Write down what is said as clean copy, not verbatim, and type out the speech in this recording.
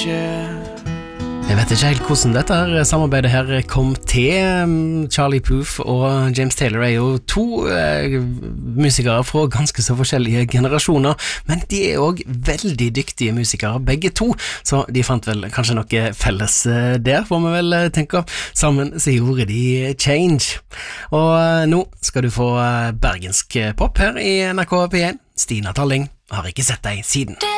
Jeg vet ikke helt hvordan dette her samarbeidet her kom til. Charlie Puth og James Taylor er jo to musikere fra ganske så forskjellige generasjoner, men de er også veldig dyktige musikere, begge to, så de fant vel kanskje noe felles der, får vi vel tenke. Sammen så gjorde de Change. Og nå skal du få bergensk pop her i NRK P1. Stina Talling, har ikke sett deg siden.